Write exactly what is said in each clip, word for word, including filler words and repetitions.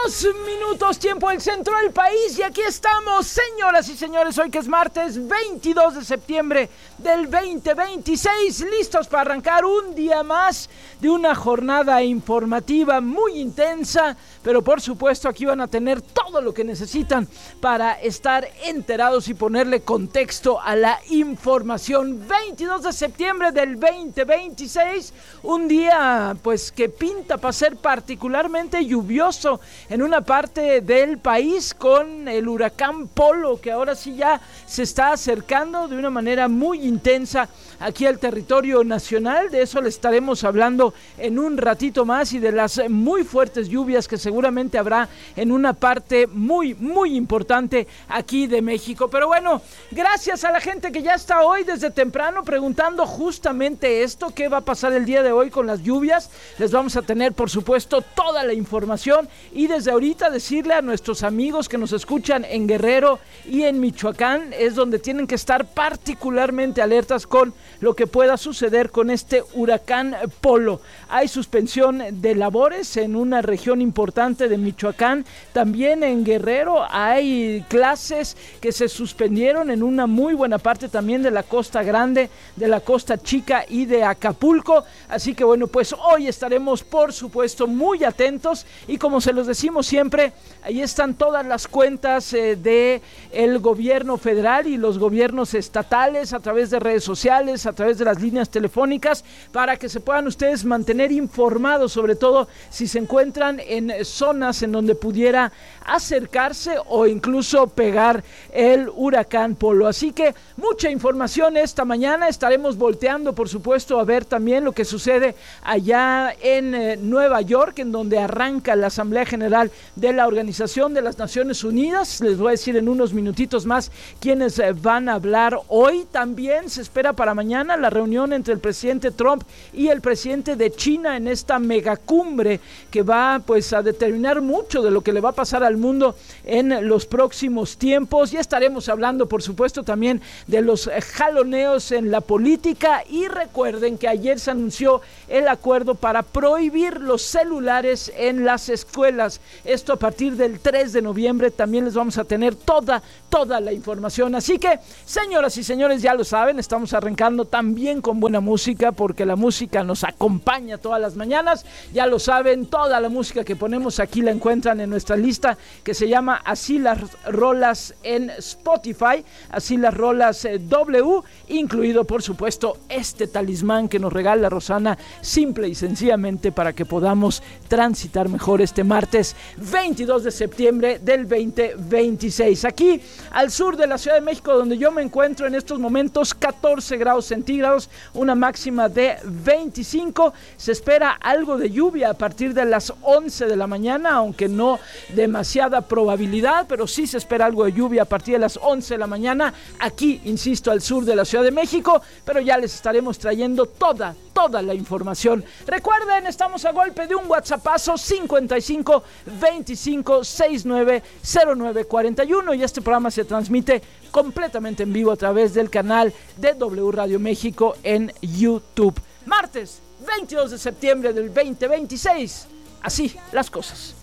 Dos minutos, tiempo del centro del país, y aquí estamos, señoras y señores, hoy que es martes veintidós de septiembre del veinte veintiséis, listos para arrancar un día más de una jornada informativa muy intensa, pero por supuesto aquí van a tener todo lo que necesitan para estar enterados y ponerle contexto a la información. veintidós de septiembre del veinte veintiséis, un día pues que pinta para ser particularmente lluvioso en una parte del país, con el huracán Polo, que ahora sí ya se está acercando de una manera muy intensa aquí al territorio nacional. De eso le estaremos hablando en un ratito más, y de las muy fuertes lluvias que seguramente habrá en una parte muy, muy importante aquí de México. Pero bueno, gracias a la gente que ya está hoy desde temprano preguntando justamente esto, qué va a pasar el día de hoy con las lluvias. Les vamos a tener, por supuesto, toda la información, y desde ahorita decirle a nuestros amigos que nos escuchan en Guerrero y en Michoacán, es donde tienen que estar particularmente alertas con lo que pueda suceder con este huracán Polo. Hay suspensión de labores en una región importante de Michoacán, también en Guerrero hay clases que se suspendieron en una muy buena parte también de la Costa Grande, de la Costa Chica y de Acapulco. Así que bueno, pues hoy estaremos por supuesto muy atentos, y como se los decimos siempre, ahí están todas las cuentas eh, de el gobierno federal y los gobiernos estatales a través de redes sociales, a través de las líneas telefónicas, para que se puedan ustedes mantener informados, sobre todo si se encuentran en zonas en donde pudiera acercarse o incluso pegar el huracán Polo. Así que mucha información esta mañana. Estaremos volteando, por supuesto, a ver también lo que sucede allá en eh, Nueva York, en donde arranca la Asamblea General de la Organización de las Naciones Unidas. Les voy a decir en unos minutitos más quienes eh, van a hablar hoy. También se espera para mañana la reunión entre el presidente Trump y el presidente de China en esta megacumbre que va pues a determinar mucho de lo que le va a pasar al mundo en los próximos tiempos. Y estaremos hablando, por supuesto, también de los jaloneos en la política. Y recuerden que ayer se anunció el acuerdo para prohibir los celulares en las escuelas. Esto a partir del tres de noviembre. También les vamos a tener toda, toda la información. Así que, señoras y señores, ya lo saben, estamos arrancando también con buena música, porque la música nos acompaña todas las mañanas. Ya lo saben, toda la música que ponemos aquí la encuentran en nuestra lista que se llama Así las Rolas en Spotify, Así las Rolas eh, W, incluido por supuesto este talismán que nos regala Rosana, simple y sencillamente para que podamos transitar mejor este martes veintidós de septiembre del veinte veintiséis. Aquí al sur de la Ciudad de México, donde yo me encuentro en estos momentos, catorce grados centígrados, una máxima de veinticinco. Se espera algo de lluvia a partir de las once de la mañana, aunque no demasiada probabilidad, pero sí se espera algo de lluvia a partir de las once de la mañana, aquí, insisto, al sur de la Ciudad de México, pero ya les estaremos trayendo toda, toda la información. Recuerden, estamos a golpe de un WhatsAppazo cincuenta y cinco veinticinco sesenta y nueve cero nueve cuarenta y uno, y este programa se transmite completamente en vivo a través del canal de W Radio México en YouTube. Martes veintidós de septiembre del veinte veintiséis. Así las cosas.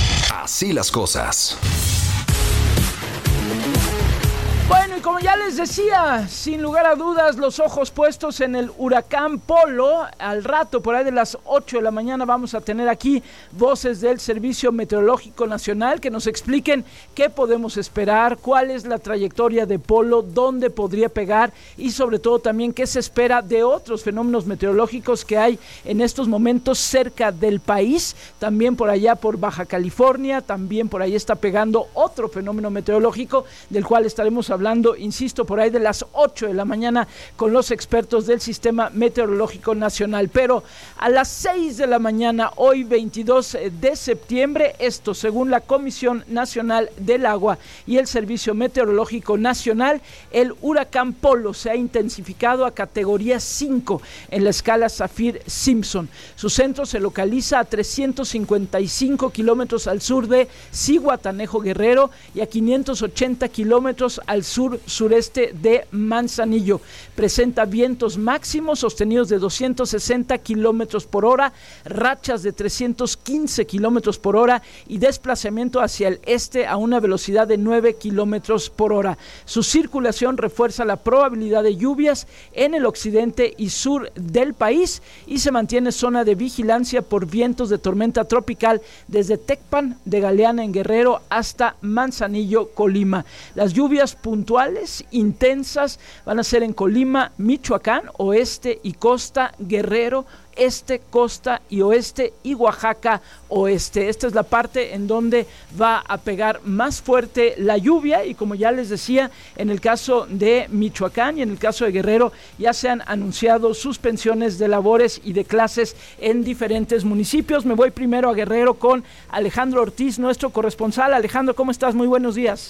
Así las cosas. Bueno, y como ya les decía, sin lugar a dudas, los ojos puestos en el huracán Polo. Al rato, por ahí de las ocho de la mañana, vamos a tener aquí voces del Servicio Meteorológico Nacional que nos expliquen qué podemos esperar, cuál es la trayectoria de Polo, dónde podría pegar, y sobre todo también qué se espera de otros fenómenos meteorológicos que hay en estos momentos cerca del país. También por allá por Baja California, también por ahí está pegando otro fenómeno meteorológico del cual estaremos hablando hablando, insisto, por ahí de las ocho de la mañana con los expertos del Sistema Meteorológico Nacional. Pero a las seis de la mañana, hoy veintidós de septiembre, esto según la Comisión Nacional del Agua y el Servicio Meteorológico Nacional, el huracán Polo se ha intensificado a categoría cinco en la escala Saffir-Simpson. Su centro se localiza a trescientos cincuenta y cinco kilómetros al sur de Zihuatanejo, Guerrero, y a quinientos ochenta kilómetros al sur sur-sureste de Manzanillo. Presenta vientos máximos sostenidos de doscientos sesenta kilómetros por hora, rachas de trescientos quince kilómetros por hora y desplazamiento hacia el este a una velocidad de nueve kilómetros por hora. Su circulación refuerza la probabilidad de lluvias en el occidente y sur del país y se mantiene zona de vigilancia por vientos de tormenta tropical desde Tecpan de Galeana en Guerrero hasta Manzanillo, Colima. Las lluvias puntuales intensas van a ser en Colima, Michoacán, oeste y costa, Guerrero, este, costa y oeste y Oaxaca oeste. Esta es la parte en donde va a pegar más fuerte la lluvia y como ya les decía, en el caso de Michoacán y en el caso de Guerrero ya se han anunciado suspensiones de labores y de clases en diferentes municipios. Me voy primero a Guerrero con Alejandro Ortiz, nuestro corresponsal. Alejandro, ¿cómo estás? Muy buenos días.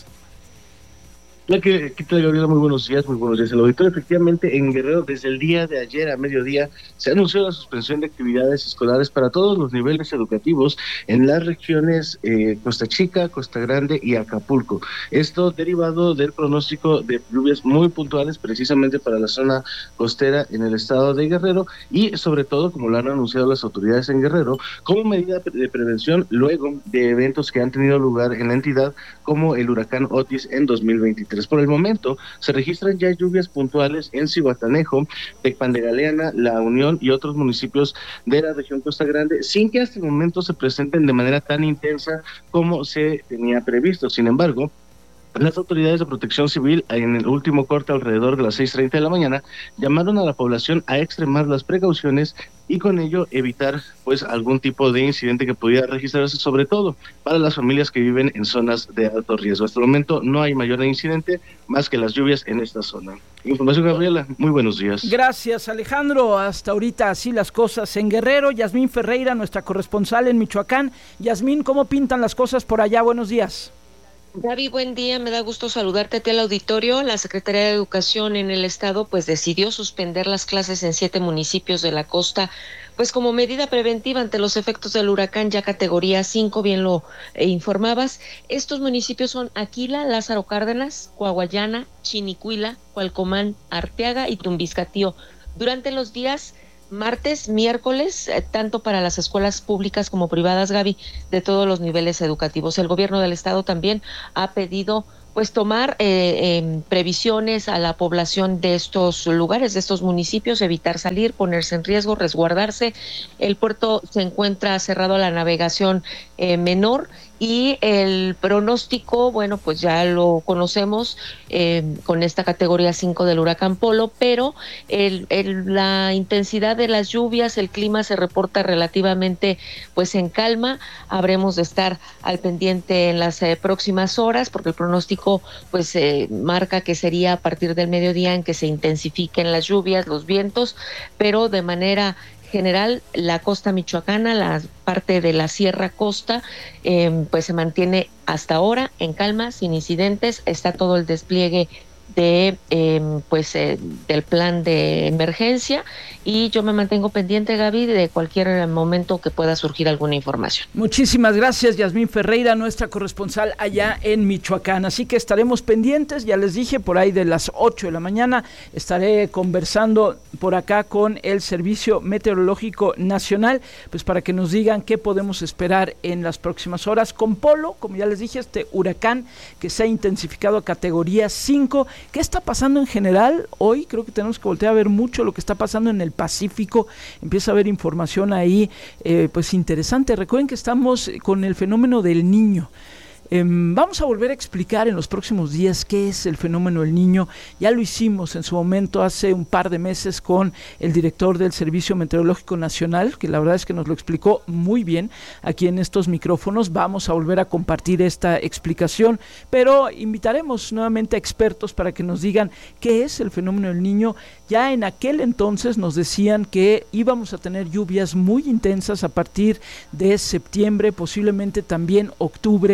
Hola, ¿qué, qué tal, Gabriela? Muy buenos días, muy buenos días. El auditorio, efectivamente, en Guerrero, desde el día de ayer a mediodía, se anunció la suspensión de actividades escolares para todos los niveles educativos en las regiones eh, Costa Chica, Costa Grande y Acapulco. Esto derivado del pronóstico de lluvias muy puntuales, precisamente para la zona costera en el estado de Guerrero y, sobre todo, como lo han anunciado las autoridades en Guerrero, como medida de prevención luego de eventos que han tenido lugar en la entidad, como el huracán Otis en dos mil veintitrés. Por el momento, se registran ya lluvias puntuales en Zihuatanejo, Tecpan de Galeana, La Unión y otros municipios de la región Costa Grande, sin que hasta el momento se presenten de manera tan intensa como se tenía previsto. Sin embargo, las autoridades de protección civil, en el último corte alrededor de las seis treinta de la mañana, llamaron a la población a extremar las precauciones y con ello evitar pues algún tipo de incidente que pudiera registrarse, sobre todo para las familias que viven en zonas de alto riesgo. Hasta el momento no hay mayor incidente más que las lluvias en esta zona. Información, Gabriela, muy buenos días. Gracias, Alejandro. Hasta ahorita así las cosas en Guerrero. Yasmín Ferreira, nuestra corresponsal en Michoacán. Yasmín, ¿cómo pintan las cosas por allá? Buenos días. Gaby, buen día, me da gusto saludarte a ti al auditorio. La Secretaría de Educación en el estado pues decidió suspender las clases en siete municipios de la costa, pues como medida preventiva ante los efectos del huracán ya categoría cinco, bien lo eh, informabas. Estos municipios son Aquila, Lázaro Cárdenas, Coahuayana, Chinicuila, Cualcomán, Arteaga y Tumbiscatío. Durante los días martes, miércoles, eh, tanto para las escuelas públicas como privadas, Gaby, de todos los niveles educativos. El gobierno del estado también ha pedido pues tomar eh, eh, previsiones a la población de estos lugares, de estos municipios, evitar salir, ponerse en riesgo, resguardarse. El puerto se encuentra cerrado a la navegación eh, menor y el pronóstico, bueno, pues ya lo conocemos eh, con esta categoría cinco del huracán Polo, pero el, el, la intensidad de las lluvias, el clima se reporta relativamente pues en calma. Habremos de estar al pendiente en las eh, próximas horas porque el pronóstico pues eh, marca que sería a partir del mediodía en que se intensifiquen las lluvias, los vientos, pero de manera general la costa michoacana, la parte de la Sierra Costa, eh, pues se mantiene hasta ahora en calma, sin incidentes. Está todo el despliegue de eh, pues eh, del plan de emergencia y yo me mantengo pendiente, Gaby, de cualquier momento que pueda surgir alguna información. Muchísimas gracias, Yasmín Ferreira, nuestra corresponsal allá en Michoacán. Así que estaremos pendientes, ya les dije, por ahí de las ocho de la mañana estaré conversando por acá con el Servicio Meteorológico Nacional, pues para que nos digan qué podemos esperar en las próximas horas con Polo, como ya les dije, este huracán que se ha intensificado a categoría cinco. ¿Qué está pasando en general? Hoy creo que tenemos que voltear a ver mucho lo que está pasando en el Pacífico. Empieza a haber información ahí, eh, pues interesante. Recuerden que estamos con el fenómeno del Niño. Eh, vamos a volver a explicar en los próximos días qué es el fenómeno del Niño. Ya lo hicimos en su momento hace un par de meses con el director del Servicio Meteorológico Nacional, que la verdad es que nos lo explicó muy bien aquí en estos micrófonos. Vamos a volver a compartir esta explicación, pero invitaremos nuevamente a expertos para que nos digan qué es el fenómeno del Niño. Ya en aquel entonces nos decían que íbamos a tener lluvias muy intensas a partir de septiembre, posiblemente también octubre, y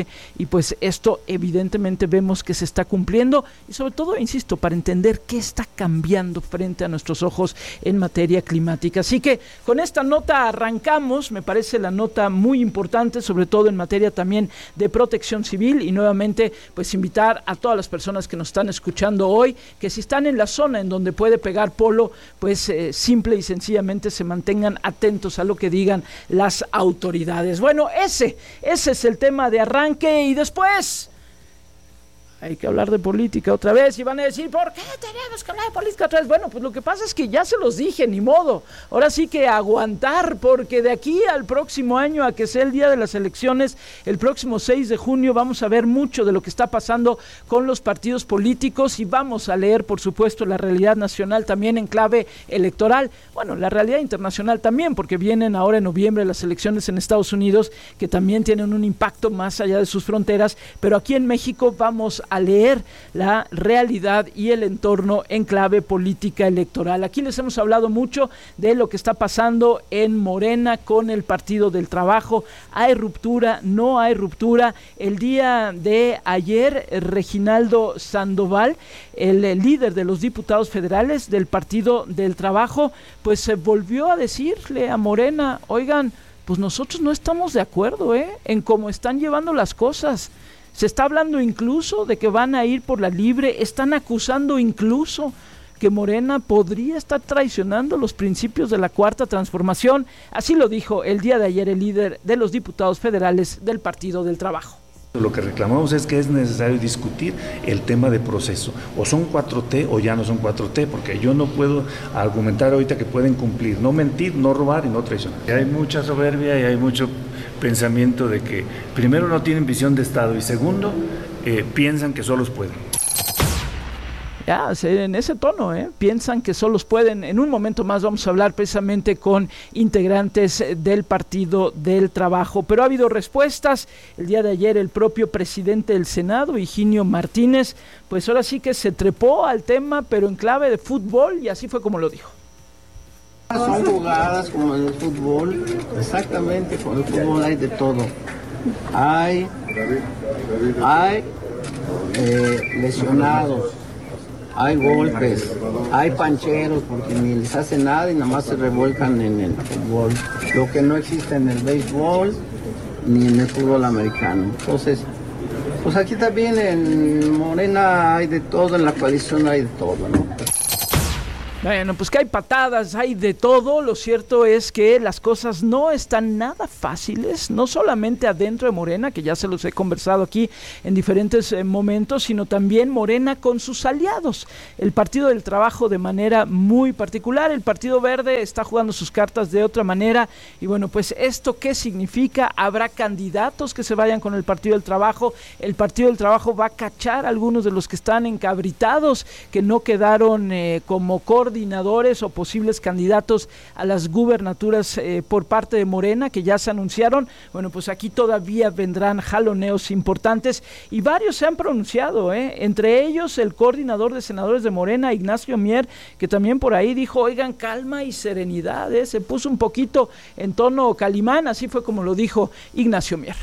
y pues esto evidentemente vemos que se está cumpliendo y sobre todo, insisto, para entender qué está cambiando frente a nuestros ojos en materia climática. Así que con esta nota arrancamos, me parece la nota muy importante, sobre todo en materia también de protección civil, y nuevamente pues invitar a todas las personas que nos están escuchando hoy, que si están en la zona en donde puede pegar polo, pues eh, simple y sencillamente se mantengan atentos a lo que digan las autoridades. Bueno, ese, ese es el tema de arranque, y después hay que hablar de política otra vez, y van a decir, ¿por qué tenemos que hablar de política otra vez? Bueno, pues lo que pasa es que ya se los dije, ni modo, ahora sí que aguantar, porque de aquí al próximo año, a que sea el día de las elecciones, el próximo seis de junio, vamos a ver mucho de lo que está pasando con los partidos políticos, y vamos a leer, por supuesto, la realidad nacional también en clave electoral, bueno, la realidad internacional también, porque vienen ahora en noviembre las elecciones en Estados Unidos, que también tienen un impacto más allá de sus fronteras, pero aquí en México vamos a a leer la realidad y el entorno en clave política electoral. Aquí les hemos hablado mucho de lo que está pasando en Morena con el Partido del Trabajo. ¿Hay ruptura? ¿No hay ruptura? El día de ayer, Reginaldo Sandoval, el, el líder de los diputados federales del Partido del Trabajo, pues se volvió a decirle a Morena, oigan, pues nosotros no estamos de acuerdo ¿eh? en cómo están llevando las cosas. Se está hablando incluso de que van a ir por la libre, están acusando incluso que Morena podría estar traicionando los principios de la Cuarta Transformación. Así lo dijo el día de ayer el líder de los diputados federales del Partido del Trabajo. Lo que reclamamos es que es necesario discutir el tema de proceso, o son cuatro T o ya no son cuatro T, porque yo no puedo argumentar ahorita que pueden cumplir, no mentir, no robar y no traicionar. Hay mucha soberbia y hay mucho pensamiento de que primero no tienen visión de Estado y segundo eh, piensan que solos pueden. Ya, en ese tono, ¿eh? piensan que solos pueden. En un momento más vamos a hablar precisamente con integrantes del Partido del Trabajo, pero ha habido respuestas. El día de ayer el propio presidente del Senado, Higinio Martínez, pues ahora sí que se trepó al tema, pero en clave de fútbol, y así fue como lo dijo. Son jugadas como en el fútbol, exactamente, con el fútbol hay de todo. Hay, hay eh, lesionados, hay golpes, hay pancheros porque ni les hace nada y nada más se revuelcan en el fútbol. Lo que no existe en el béisbol ni en el fútbol americano. Entonces, pues aquí también en Morena hay de todo, en la coalición hay de todo, ¿no? Bueno, pues que hay patadas, hay de todo. Lo cierto es que las cosas no están nada fáciles, no solamente adentro de Morena, que ya se los he conversado aquí en diferentes eh, momentos, sino también Morena con sus aliados. El Partido del Trabajo de manera muy particular, el Partido Verde está jugando sus cartas de otra manera. Y bueno, pues ¿esto qué significa? Habrá candidatos que se vayan con el Partido del Trabajo. El Partido del Trabajo va a cachar a algunos de los que están encabritados, que no quedaron eh, como coordinadores coordinadores o posibles candidatos a las gubernaturas eh, por parte de Morena, que ya se anunciaron. Bueno, pues aquí todavía vendrán jaloneos importantes y varios se han pronunciado, ¿eh? Entre ellos el coordinador de senadores de Morena, Ignacio Mier, que también por ahí dijo, oigan, calma y serenidad, ¿eh? Se puso un poquito en tono Calimán, así fue como lo dijo Ignacio Mier.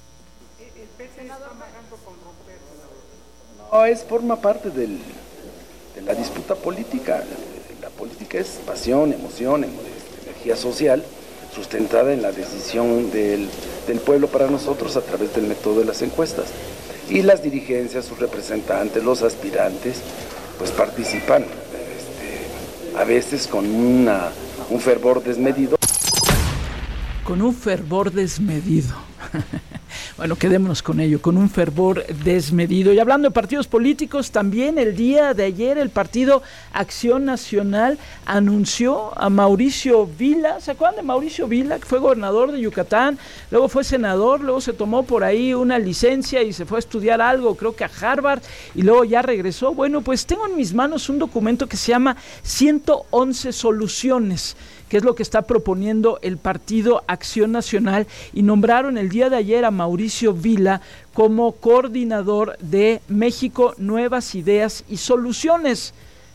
No, es forma parte del, de la disputa política. La política es pasión, emoción, energía social, sustentada en la decisión del, del pueblo para nosotros a través del método de las encuestas. Y las dirigencias, sus representantes, los aspirantes, pues participan este, a veces con una, un fervor desmedido. Con un fervor desmedido. Bueno, quedémonos con ello, con un fervor desmedido. Y hablando de partidos políticos, también el día de ayer el Partido Acción Nacional anunció a Mauricio Vila. ¿Se acuerdan de Mauricio Vila, que fue gobernador de Yucatán? Luego fue senador, luego se tomó por ahí una licencia y se fue a estudiar algo, creo que a Harvard, y luego ya regresó. Bueno, pues tengo en mis manos un documento que se llama ciento once soluciones, que es lo que está proponiendo el Partido Acción Nacional, y nombraron el día de ayer a Mauricio Vila como coordinador de México Nuevas Ideas y Soluciones.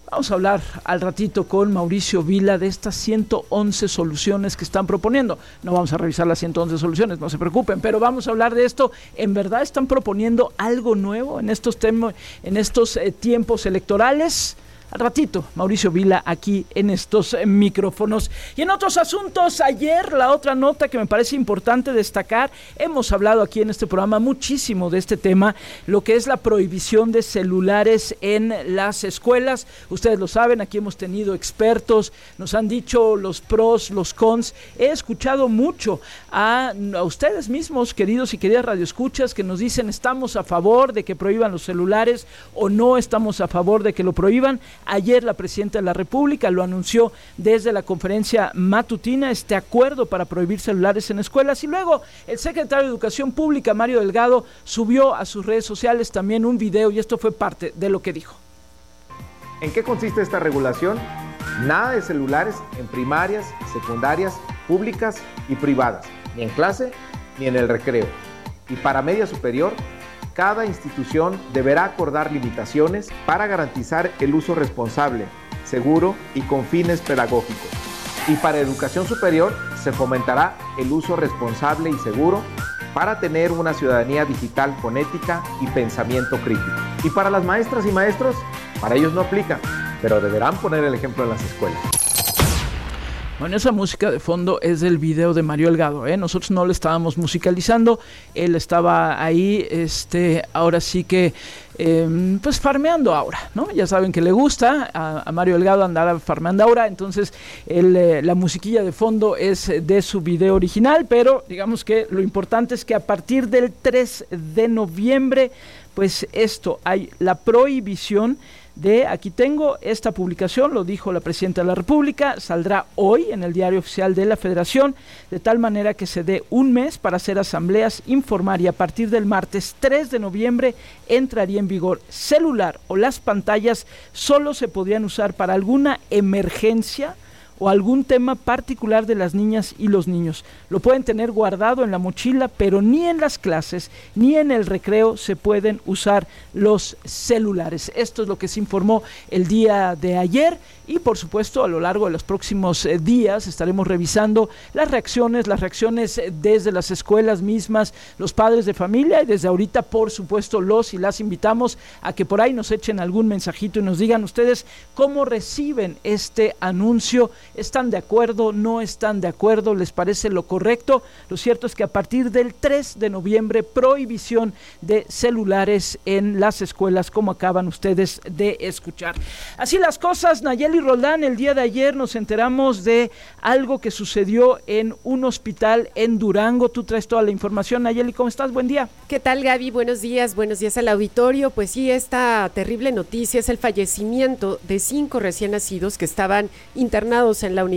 Vamos a hablar al ratito con Mauricio Vila de estas ciento once soluciones que están proponiendo. No vamos a revisar las ciento once soluciones, no se preocupen, pero vamos a hablar de esto. ¿En verdad están proponiendo algo nuevo en estos, tem- en estos eh, tiempos electorales? Al ratito, Mauricio Vila aquí en estos eh, micrófonos. Y en otros asuntos, ayer la otra nota que me parece importante destacar, hemos hablado aquí en este programa muchísimo de este tema, lo que es la prohibición de celulares en las escuelas. Ustedes lo saben, aquí hemos tenido expertos, nos han dicho los pros, los cons. He escuchado mucho a, a ustedes mismos, queridos y queridas radioescuchas, que nos dicen estamos a favor de que prohíban los celulares o no estamos a favor de que lo prohíban. Ayer la presidenta de la República lo anunció desde la conferencia matutina, este acuerdo para prohibir celulares en escuelas, y luego el secretario de Educación Pública, Mario Delgado, subió a sus redes sociales también un video y esto fue parte de lo que dijo. ¿En qué consiste esta regulación? Nada de celulares en primarias, secundarias, públicas y privadas, ni en clase ni en el recreo. Y para media superior, cada institución deberá acordar limitaciones para garantizar el uso responsable, seguro y con fines pedagógicos. Y para educación superior se fomentará el uso responsable y seguro para tener una ciudadanía digital con ética y pensamiento crítico. Y para las maestras y maestros, para ellos no aplica, pero deberán poner el ejemplo en las escuelas. Bueno, esa música de fondo es del video de Mario Delgado, ¿eh? Nosotros no lo estábamos musicalizando, él estaba ahí, este, ahora sí que, eh, pues farmeando ahora, ¿no? Ya saben que le gusta a, a Mario Delgado andar farmeando ahora, entonces él, eh, la musiquilla de fondo es de su video original, pero digamos que lo importante es que a partir del tres de noviembre, pues esto, hay la prohibición de, aquí tengo esta publicación, lo dijo la presidenta de la República, saldrá hoy en el Diario Oficial de la Federación, de tal manera que se dé un mes para hacer asambleas, informar, y a partir del martes tres de noviembre entraría en vigor. Celular o las pantallas solo se podrían usar para alguna emergencia o algún tema particular de las niñas y los niños. Lo pueden tener guardado en la mochila, pero ni en las clases ni en el recreo se pueden usar los celulares. Esto es lo que se informó el día de ayer y por supuesto a lo largo de los próximos eh, días estaremos revisando las reacciones, las reacciones desde las escuelas mismas, los padres de familia, y desde ahorita por supuesto los y las invitamos a que por ahí nos echen algún mensajito y nos digan ustedes cómo reciben este anuncio. ¿Están de acuerdo? ¿No están de acuerdo? ¿Les parece lo correcto? Lo cierto es que a partir del tres de noviembre, prohibición de celulares en las escuelas, como acaban ustedes de escuchar. Así las cosas, Nayeli Roldán, el día de ayer nos enteramos de algo que sucedió en un hospital en Durango. Tú traes toda la información, Nayeli, ¿cómo estás? Buen día. ¿Qué tal, Gaby? Buenos días, buenos días al auditorio. Pues sí, esta terrible noticia es el fallecimiento de cinco recién nacidos que estaban internados en la unidad